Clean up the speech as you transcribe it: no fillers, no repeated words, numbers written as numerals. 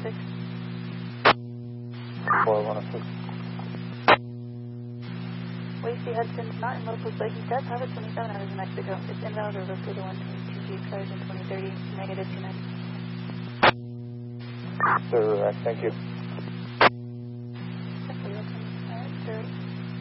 4106. 4106. Wasey Hudson, not in locals, but he does have a 27 hours in Mexico. It's invalid or located 122G, expires in 2030, negative 290. Correct, thank you.